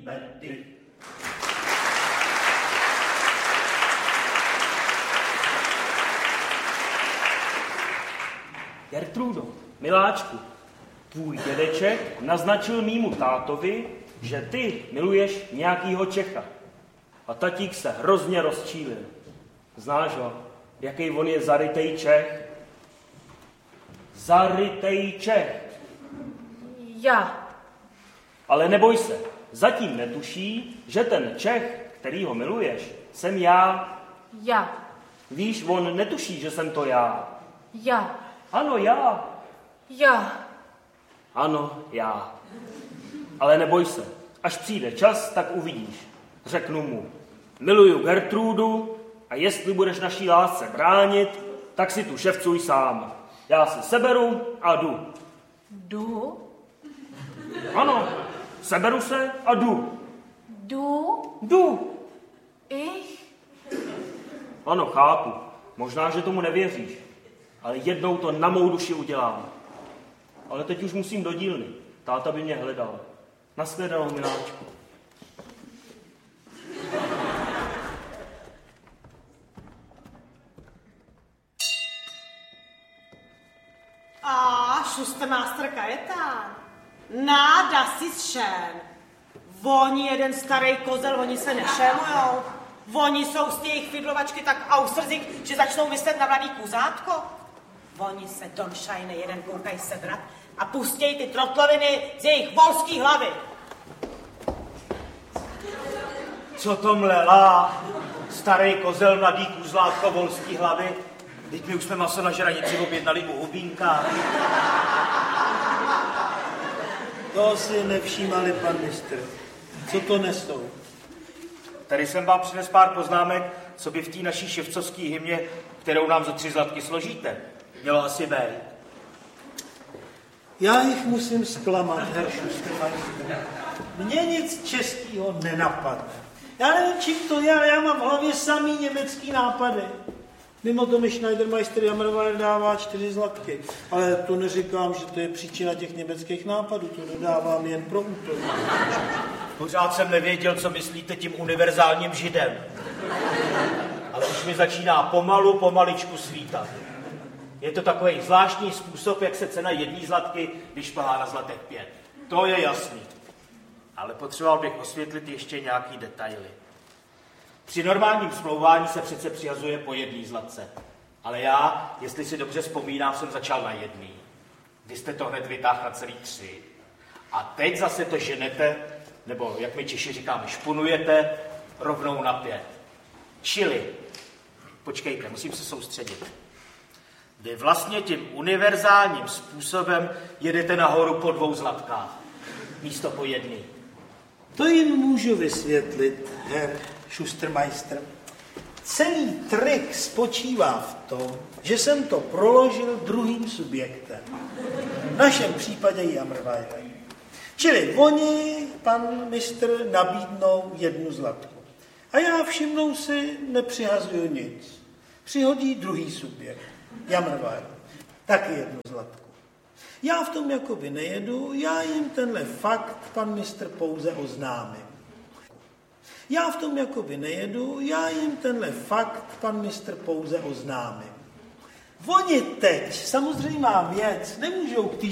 Betty. Gertrudo, miláčku, tvůj dědeček naznačil mýmu tátovi, že ty miluješ nějakýho Čecha. A tatík se hrozně rozčílil. Znáš ho, jaký on je zarytej Čech? Zarytej Čech. Já. Ale neboj se, zatím netuší, že ten Čech, který ho miluješ, jsem já. Já. Víš, on netuší, že jsem to já. Já. Ano, já. Já. Ano, já. Ale neboj se, až přijde čas, tak uvidíš. Řeknu mu, miluju Gertrudu a jestli budeš naší lásce bránit, tak si tu ševcuj sám. Já si seberu a jdu. Jdu? Ano, seberu se a jdu. Jdu? Jdu. Ich? Ano, chápu. Možná, že tomu nevěříš. Ale jednou to na mou duši udělám. Ale teď už musím do dílny. Táta by mě hledal. Nashledanou, miláčku. Šustermáster Kajetán. Náda si šen. Oni jeden starý kozel, oni se nešémujou. Oni jsou z těch fidlovačky tak austrzik, že začnou myslet na mladý kuzátko. Oni se donšajne jeden koukaj sebrat a pustěj ty trotloviny z jejich volský hlavy. Co to mlela? Starý kozel, mladý kuzlátko, volský hlavy. Teď my už jsme maso na žranici objednali u Hubínka. To si nevšímali, pan mistr. Co to nesou? Tady jsem vám přines pár poznámek, co by v té naší ševcovské hymně, kterou nám za 3 zlatky složíte, mělo asi být. Já jich musím zklamat, herr Schustermeister. Mně nic českého nenapadne. Já nevím, čím to je, ale já mám v hlavě samý německý nápady. Mimo to mi Schneidermeister Jammerweier dává 4 zlatky. Ale to neříkám, že to je příčina těch německých nápadů, to dodávám jen pro úplnost. Pořád jsem nevěděl, co myslíte tím univerzálním židem. Ale už mi začíná pomaličku svítat. Je to takový zvláštní způsob, jak se cena 1 zlatky vyšplhá na zlatek 5. To je jasný. Ale potřeboval bych osvětlit ještě nějaký detaily. Při normálním smlouvání se přece přihazuje po 1 zlatce. Ale já, jestli si dobře vzpomínám, jsem začal na 1. Vy jste to hned vytáhl na celý 3. A teď zase to ženete, nebo jak my Češi říkáme, špunujete rovnou na 5. Čili, počkejte, musím se soustředit. Vy vlastně tím univerzálním způsobem jedete nahoru po 2 zlatkách, místo po 1. To jim můžu vysvětlit, herr Schustermeister. Celý trik spočívá v tom, že jsem to proložil druhým subjektem. V našem případě Jammerweier. Čili oni, pan mistr, nabídnou 1 zlatku. A já všimnou si, nepřihazuju nic. Přihodí druhý subjekt, Jammerweier. Taky 1 zlatku. Já v tom jakoby nejedu, já jim tenhle fakt, pan mistr, pouze oznámím. Já v tom jakoby nejedu, já jim tenhle fakt, pan mistr, pouze oznámím. Oni teď, samozřejmá věc, nemůžou k té